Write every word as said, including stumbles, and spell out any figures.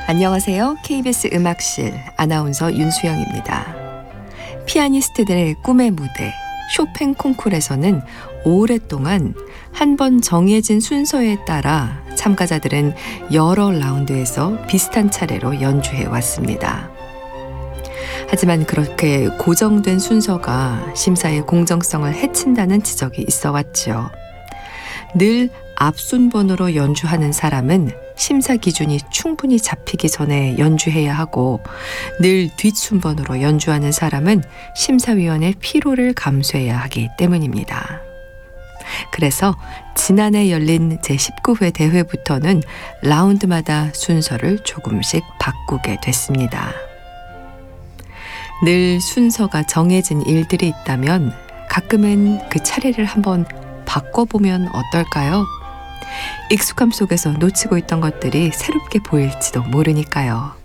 안녕하세요. 케이비에스 음악실 아나운서 윤수영입니다. 피아니스트들의 꿈의 무대 쇼팽 콩쿠르에서는 오랫동안 한 번 정해진 순서에 따라 참가자들은 여러 라운드에서 비슷한 차례로 연주해 왔습니다. 하지만 그렇게 고정된 순서가 심사의 공정성을 해친다는 지적이 있어 왔죠. 늘 앞순번으로 연주하는 사람은 심사 기준이 충분히 잡히기 전에 연주해야 하고 늘 뒷순번으로 연주하는 사람은 심사위원의 피로를 감수해야 하기 때문입니다. 그래서 지난해 열린 제십구 회 대회부터는 라운드마다 순서를 조금씩 바꾸게 됐습니다. 늘 순서가 정해진 일들이 있다면 가끔은 그 차례를 한번 바꿔보면 어떨까요? 익숙함 속에서 놓치고 있던 것들이 새롭게 보일지도 모르니까요.